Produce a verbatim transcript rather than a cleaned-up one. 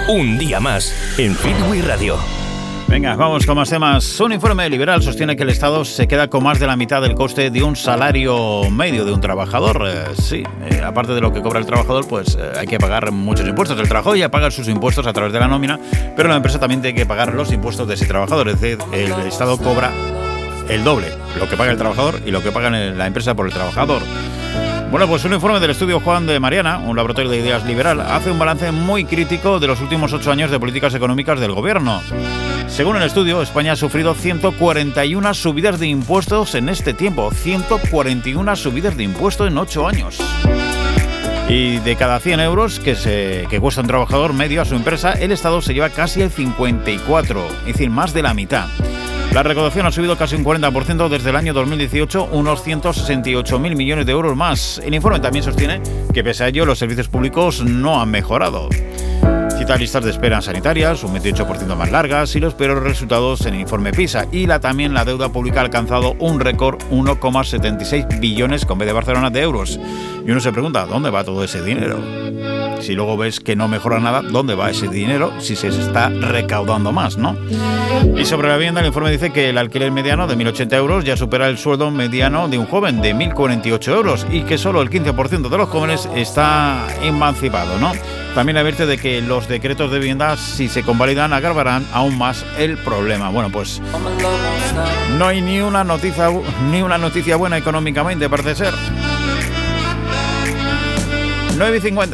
Un día más en Freeway Radio. Venga, vamos con más temas. Un informe liberal sostiene que el Estado se queda con más de la mitad del coste de un salario medio de un trabajador. Eh, sí, eh, aparte de lo que cobra el trabajador, pues eh, hay que pagar muchos impuestos. El trabajador ya paga sus impuestos a través de la nómina, pero la empresa también tiene que pagar los impuestos de ese trabajador. Es decir, el Estado cobra el doble, lo que paga el trabajador y lo que paga la empresa por el trabajador. Bueno, pues un informe del estudio Juan de Mariana, un laboratorio de ideas liberal, hace un balance muy crítico de los últimos ocho años de políticas económicas del gobierno. Según el estudio, España ha sufrido ciento cuarenta y una subidas de impuestos en este tiempo. ciento cuarenta y una subidas de impuestos en ocho años. Y de cada cien euros que, se, que cuesta un trabajador medio a su empresa, el Estado se lleva casi el cincuenta y cuatro, es decir, más de la mitad. La recaudación ha subido casi un cuarenta por ciento desde el año dos mil dieciocho, unos ciento sesenta y ocho mil millones de euros más. El informe también sostiene que pese a ello los servicios públicos no han mejorado. Cita listas de espera sanitarias, un veintiocho por ciento más largas y los peores resultados en el informe PISA. Y la, también la deuda pública ha alcanzado un récord uno coma setenta y seis billones con B de Barcelona de euros. Y uno se pregunta, ¿dónde va todo ese dinero? Si luego ves que no mejora nada, ¿dónde va ese dinero si se está recaudando más, no? Y sobre la vivienda, el informe dice que el alquiler mediano de mil ochenta euros ya supera el sueldo mediano de un joven de mil cuarenta y ocho euros y que solo el quince por ciento de los jóvenes está emancipado, ¿no? También advierte de que los decretos de vivienda, si se convalidan, agravarán aún más el problema. Bueno, pues no hay ni una noticia, ni una noticia buena económicamente, parece ser. nueve y cincuenta.